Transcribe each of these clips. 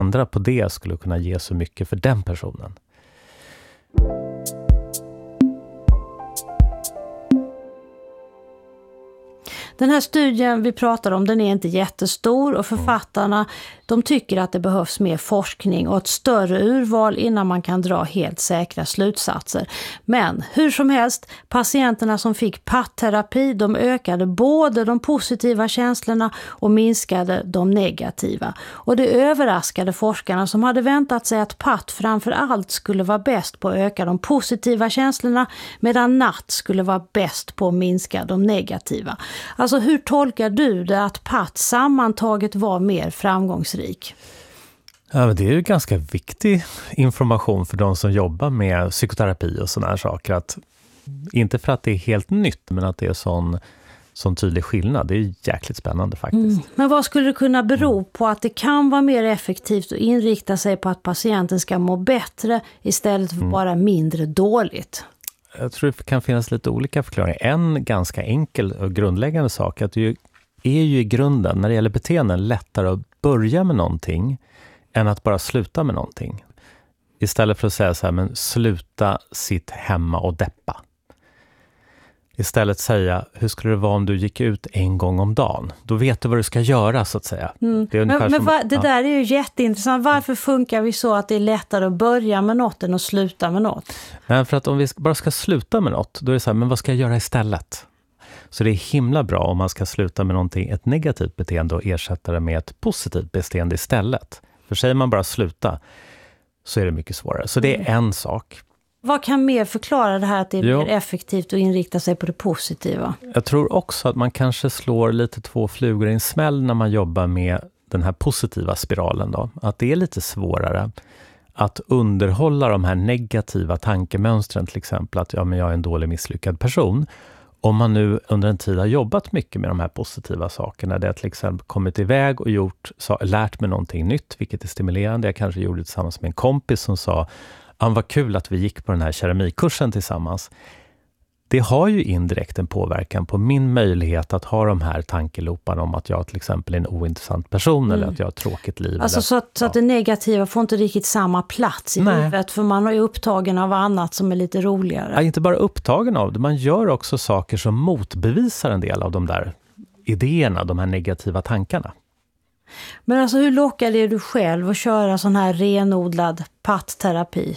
ändra på det skulle kunna ge så mycket för den personen. Den här studien vi pratar om, den är inte jättestor och författarna de tycker att det behövs mer forskning och ett större urval innan man kan dra helt säkra slutsatser. Men hur som helst, patienterna som fick PAT-terapi, de ökade både de positiva känslorna och minskade de negativa. Och det överraskade forskarna som hade väntat sig att PAT framför allt skulle vara bäst på att öka de positiva känslorna medan NAT skulle vara bäst på att minska de negativa. Alltså hur tolkar du det att PAT sammantaget var mer framgångsrik? Ja, men det är ju ganska viktig information för de som jobbar med psykoterapi och såna här saker. Att, inte för att det är helt nytt, men att det är sån tydlig skillnad. Det är jäkligt spännande faktiskt. Men vad skulle det kunna bero på att det kan vara mer effektivt att inrikta sig på att patienten ska må bättre istället för bara mindre dåligt? Jag tror det kan finnas lite olika förklaringar. En ganska enkel och grundläggande sak att det är ju i grunden, när det gäller beteenden, lättare att börja med någonting än att bara sluta med någonting. Istället för att säga så här, men sluta sitt hemma och deppa. Istället säga, hur skulle det vara om du gick ut en gång om dagen? Då vet du vad du ska göra så att säga. Det är det där är ju jätteintressant. Varför funkar vi så att det är lättare att börja med något än att sluta med något? Men för att om vi bara ska sluta med något, då är det så här, men vad ska jag göra istället? Så det är himla bra om man ska sluta med någonting, ett negativt beteende och ersätta det med ett positivt beteende istället. För säger man bara sluta så är det mycket svårare. Så det är en sak. Vad kan mer förklara det här att det är mer effektivt att inrikta sig på det positiva? Jag tror också att man kanske slår lite två flugor i en smäll när man jobbar med den här positiva spiralen då. Att det är lite svårare att underhålla de här negativa tankemönstren, till exempel att men jag är en dålig misslyckad person. Om man nu under en tid har jobbat mycket med de här positiva sakerna, det har till exempel kommit iväg och lärt mig någonting nytt, vilket är stimulerande. Jag kanske gjorde det tillsammans med en kompis som sa, vad kul att vi gick på den här keramikkursen tillsammans. Det har ju indirekt en påverkan på min möjlighet att ha de här tankeloparna om att jag till exempel är en ointressant person eller att jag har ett tråkigt liv. Alltså så att det negativa får inte riktigt samma plats i livet, för man är upptagen av annat som är lite roligare. Ja, inte bara upptagen av det, man gör också saker som motbevisar en del av de där idéerna, de här negativa tankarna. Men alltså hur lockar det du själv att köra sån här renodlad PAT-terapi?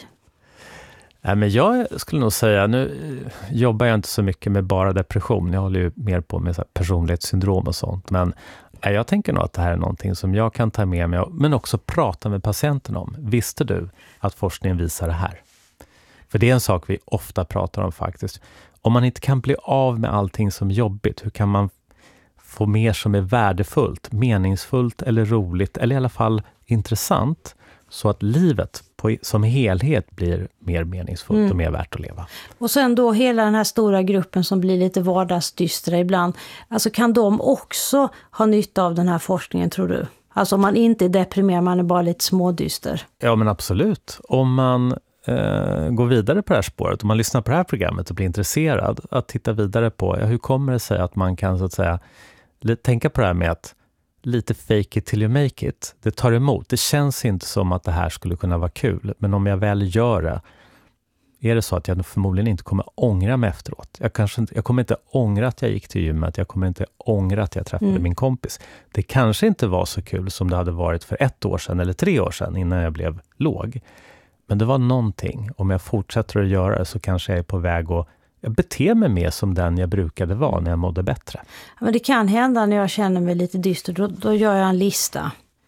Men jag skulle nog säga, nu jobbar jag inte så mycket med bara depression. Jag håller ju mer på med så här personlighetssyndrom och sånt. Men jag tänker nog att det här är någonting som jag kan ta med mig, men också prata med patienten om. Visste du att forskningen visar det här? För det är en sak vi ofta pratar om faktiskt. Om man inte kan bli av med allting som är jobbigt, hur kan man få mer som är värdefullt, meningsfullt eller roligt, eller i alla fall intressant, så att livet som helhet blir mer meningsfullt och mer värt att leva. Och sen då hela den här stora gruppen som blir lite vardagsdystra ibland, alltså kan de också ha nytta av den här forskningen, tror du? Alltså om man inte är deprimerad, man är bara lite smådyster. Ja, men absolut. Om man går vidare på det här spåret, om man lyssnar på det här programmet och blir intresserad att titta vidare på, hur kommer det sig att man kan så att säga tänka på det här med att lite fake it till you make it. Det tar emot. Det känns inte som att det här skulle kunna vara kul. Men om jag väl gör det, är det så att jag förmodligen inte kommer ångra mig efteråt. Jag kommer inte ångra att jag gick till gymmet. Jag kommer inte ångra att jag träffade min kompis. Det kanske inte var så kul som det hade varit för 1 år sedan eller 3 år sedan innan jag blev låg. Men det var någonting. Om jag fortsätter att göra det så kanske jag är på väg att jag beter mig mer som den jag brukade vara när jag mådde bättre. Men det kan hända när jag känner mig lite dyster. Då gör jag en lista.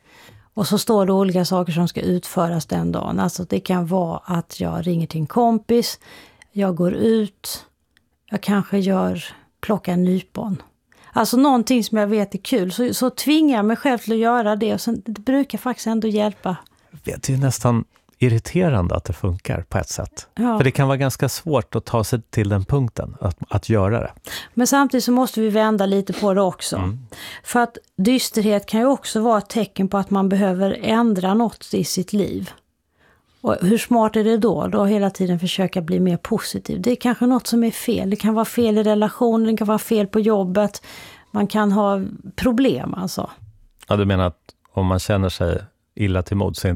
Och så står det olika saker som ska utföras den dagen. Alltså det kan vara att jag ringer till en kompis. Jag går ut. Jag kanske plockar nypon. Alltså någonting som jag vet är kul. Så tvingar jag mig själv till att göra det. Och sen, det brukar faktiskt ändå hjälpa. Det är nästan irriterande att det funkar på ett sätt. Ja. För det kan vara ganska svårt att ta sig till den punkten, att göra det. Men samtidigt så måste vi vända lite på det också. För att dysterhet kan ju också vara ett tecken på att man behöver ändra något i sitt liv. Och hur smart är det då? Då hela tiden försöka bli mer positiv. Det är kanske något som är fel. Det kan vara fel i relationen, det kan vara fel på jobbet. Man kan ha problem alltså. Ja, du menar att om man känner sig illa till mods